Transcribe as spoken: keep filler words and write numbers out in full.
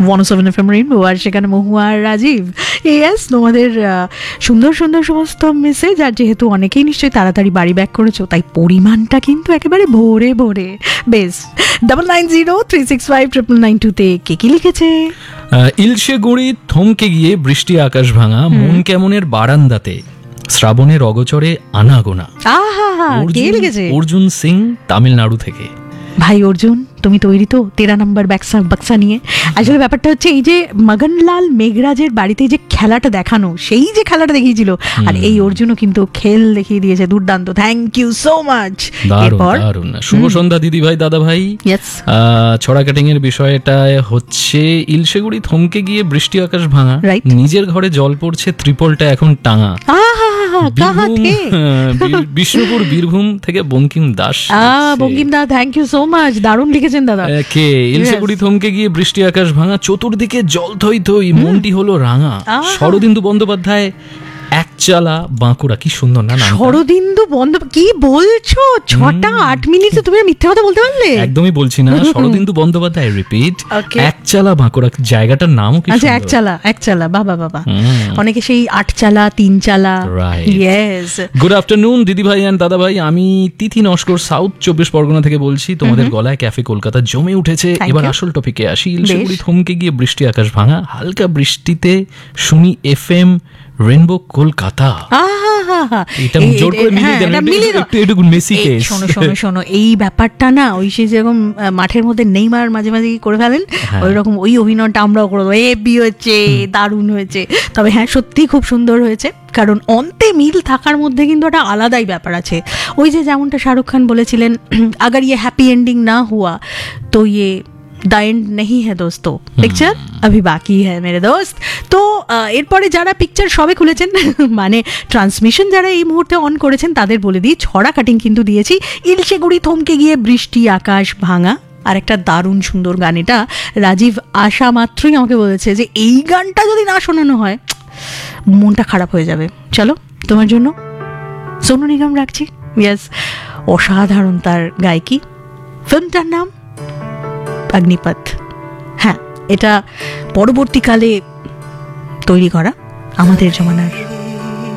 One ও seven F M rainbow, আর সেখানে মহুয়া আর Rajib. Yes, তোমাদের সুন্দর সুন্দর সমস্ত মেসেজ, আর যেহেতু অনেকেই নিশ্চয়ই তাড়াতাড়ি বাড়ি ব্যাক করেছো, তাই পরিমাণটা কিন্তু একেবারে ভরে ভরে। বেশ, double nine zero three six five triple nine টুতে কে কি লিখেছে? ইলশে গুড়ি থমকে গিয়ে বৃষ্টি আকাশ ভাঙা, মন কেমনের বারান্দাতে শ্রাবণের অগচরে আনাগোনা। আহা, কে লিখেছে? অর্জুন সিং, তামিলনাড়ু থেকে। ভাই অর্জুন, তুমি তৈরি তো তেরা নম্বর বাক্সা বাক্সা নিয়ে? আসলে ব্যাপারটা হচ্ছে এই যে মগনলাল মেঘরাজের বাড়িতে যে খেলাটা দেখানো, সেই যে খেলাটা দেখিয়েছিল, আর এই অর্জুনও কিন্তু খেল দেখিয়ে দিয়েছে দুর্দান্ত। Thank you so much. দারুণ। শুভ সন্ধ্যা দিদি ভাই, দাদা ভাই। ছড়া কাটিং এর বিষয়টা হচ্ছে ইলশেগুড়ি থমকে গিয়ে বৃষ্টি আকাশ ভাঙা, নিজের ঘরে জল পড়ছে, ত্রিপলটা এখন টাঙা। বিষ্ণুপুর বীরভূম থেকে বঙ্কিম দাস। বঙ্কিম দা, থ্যাংক ইউ সো মাচ, দারুণ লিখেছেন দাদা। কে ইলশেগুড়ি থমকে গিয়ে বৃষ্টি আকাশ ভাঙা, চতুর্দিকে জল থই থই, মনটি হলো রাঙা। শরদিন্দু বন্দ্যোপাধ্যায়, একচালা বাঁকুড়া। কি সুন্দর না নাম? শরদিন্দু বন্দ্যোপাধ্যায়, কি বলছো? ছটা আট মিনিটে তুমি মিথ্যা কথা বলতে পারলে? একদমই বলছি না। শরদিন্দু বন্দ্যোপাধ্যায়, রিপিট, একচালা বাঁকুড়া জায়গাটার নামও কি? আচ্ছা, একচালা, একচালা, বাবা বাবা। অনেকে সেই আটচালা, তিনচালা। ইয়েস। গুড আফটারনুন দিদি ভাই এন্ড দাদা ভাই, আমি তিথি নস্কর, সাউথ চব্বিশ পরগনা থেকে বলছি। তোমাদের গলায় ক্যাফে কলকাতা জমে উঠেছে। এবার আসল টপিকে আসি। ইলশেগুড়ি থমকে গিয়ে বৃষ্টি আকাশ ভাঙা, হালকা বৃষ্টিতে শুনি এফ এম রেনবো কলকাতা। শোনো শোনো, এই ব্যাপারটা না ওই সে যেরকম মাঠের মধ্যে নেইমার মাঝে মাঝে করে ফেলেন, ওই রকম ওই অভিনয়টা আমরাও করবো। হেভি হয়েছে, দারুণ হয়েছে। তবে হ্যাঁ, সত্যি খুব সুন্দর হয়েছে, কারণ অন্তে মিল থাকার মধ্যে কিন্তু একটা আলাদাই ব্যাপার আছে। ওই যে যেমনটা শাহরুখ খান বলেছিলেন, আগার ইয়ে হ্যাপি এন্ডিং না হুয়া তো ইয়ে দ্য এন্ড নেই হ্যাঁ দোস্তো, পিকচার আভি বাকি হ্যাঁ মেরে দোস্ত। তো এরপরে যারা পিকচার সবে খুলেছেন, মানে ট্রান্সমিশন যারা এই মুহূর্তে অন করেছেন, তাদের বলে দিই ছড়া কাটিং কিন্তু দিয়েছি। ইলশেগুড়ি থমকে গিয়ে বৃষ্টি আকাশ ভাঙা, আর একটা দারুণ সুন্দর গান। এটা রাজীব আসা মাত্রই আমাকে বলেছে যে এই গানটা যদি না শোনানো হয় মনটা খারাপ হয়ে যাবে। চলো, তোমার জন্য সোনু নিগম রাখছি। ইয়েস, অসাধারণ তার গায়কি। ফিল্মটার নাম অগ্নিপথ। হ্যাঁ, এটা পরবর্তীকালে তৈরি করা আমাদের জমানার